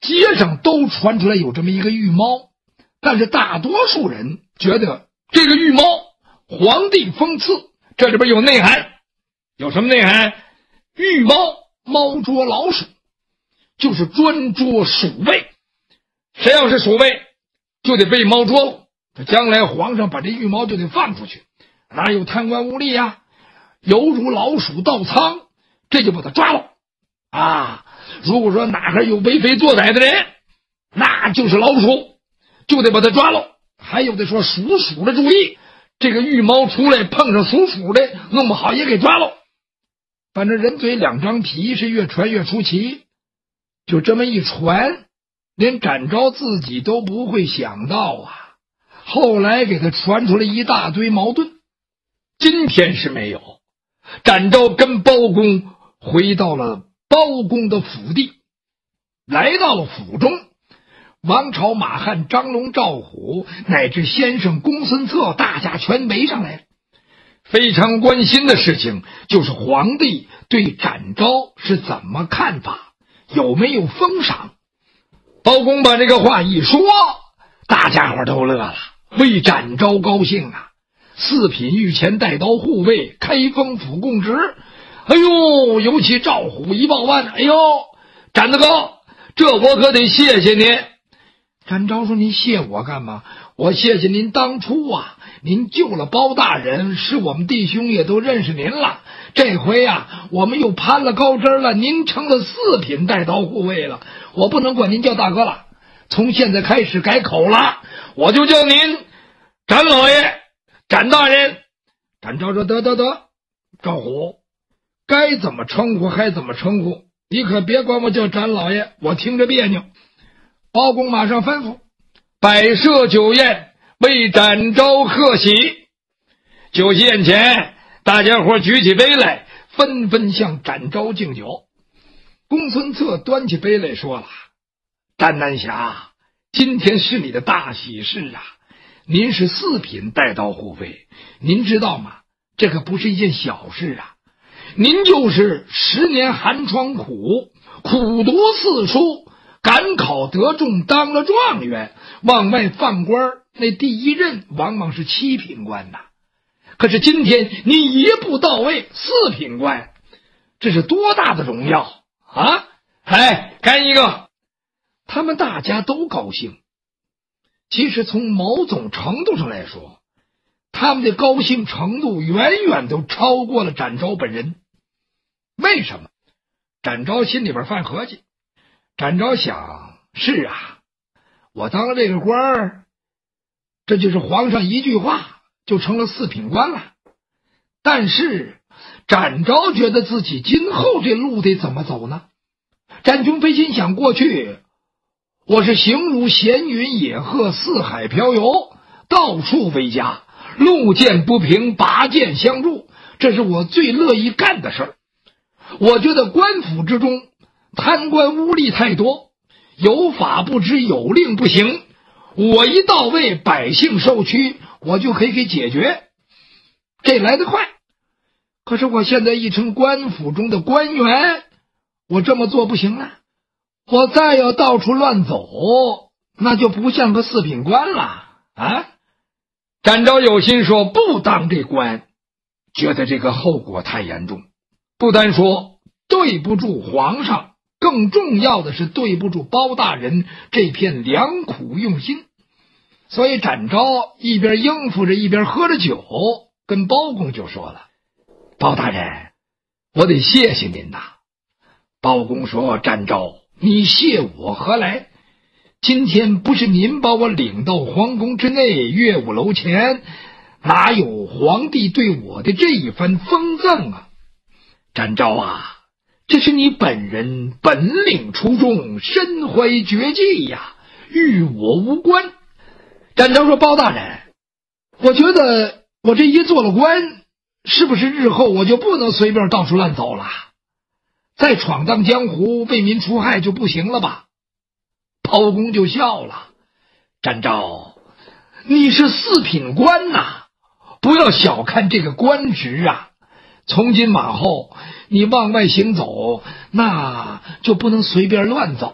街上都传出来有这么一个玉猫，但是大多数人觉得这个玉猫皇帝封赐，这里边有内涵。有什么内涵？玉猫，猫捉老鼠，就是专捉鼠辈，谁要是鼠辈就得被猫捉了，将来皇上把这玉猫就得放出去，哪有贪官污吏呀，犹如老鼠到仓，这就把他抓了啊！如果说哪个有为非作歹的人，那就是老鼠，就得把他抓了。还有的说属鼠的注意，这个玉猫出来碰上属鼠的，弄不好也给抓了。反正人嘴两张皮，是越传越出奇。就这么一传，连展昭自己都不会想到啊，后来给他传出了一大堆矛盾。今天是没有，展昭跟包公回到了包公的府邸，来到了府中，王朝、马汉、张龙、赵虎乃至先生公孙策，大家全围上来了。非常关心的事情就是皇帝对展昭是怎么看法，有没有封赏。包公把这个话一说，大家伙都乐了，为展昭高兴啊！四品御前带刀护卫，开封府供职。哎呦，尤其赵虎一报万，哎呦，展得高，这我可得谢谢您。展昭说：“您谢我干嘛？我谢谢您当初啊，您救了包大人，使我们弟兄也都认识您了。这回啊，我们又攀了高枝了，您成了四品带刀护卫了，我不能管您叫大哥了，从现在开始改口了，我就叫您展老爷、展大人。”展昭说：“得，赵虎，该怎么称呼还怎么称呼，你可别管我叫展老爷，我听着别扭。”包公马上吩咐摆设酒宴，为展昭贺喜。酒席宴前，大家伙举起杯来，纷纷向展昭敬酒。公孙策端起杯来说了：“展南侠，今天是你的大喜事啊！您是四品带刀护卫，您知道吗？这可不是一件小事啊！您就是10年寒窗苦读四书，赶考得中，当了状元，往外放官，那第一任往往是7品官呐。可是今天你一步到位4品官，这是多大的荣耀啊！哎，干一个！”他们大家都高兴。其实从某种程度上来说，他们的高兴程度远远都超过了展昭本人。为什么？展昭心里边犯合计。展昭想，是啊，我当了这个官儿，这就是皇上一句话就成了4品官了。但是展昭觉得自己今后这路得怎么走呢？展雄飞心想，过去我是行如闲云野鹤，四海飘游，到处为家，路见不平拔剑相助，这是我最乐意干的事儿。我觉得官府之中贪官污吏太多，有法不知，有令不行，我一到位，百姓受屈，我就可以给解决，这来得快。可是我现在一成官府中的官员，我这么做不行了，我再要到处乱走，那就不像个4品官了啊！展昭有心说不当这官，觉得这个后果太严重，不单说对不住皇上，更重要的是对不住包大人这片良苦用心。所以展昭一边应付着，一边喝着酒，跟包公就说了：“包大人，我得谢谢您呐。”包公说：“展昭，你谢我何来？今天不是您把我领到皇宫之内，乐舞楼前，哪有皇帝对我的这一番封赠啊？展昭啊，这是你本人本领出众，身怀绝技呀，与我无关。”展昭说：“包大人，我觉得我这一做了官，是不是日后我就不能随便到处乱走了？再闯荡江湖，为民除害就不行了吧？”包公就笑了：“展昭，你是4品官呐，不要小看这个官职啊！从今往后，你往外行走，那就不能随便乱走。”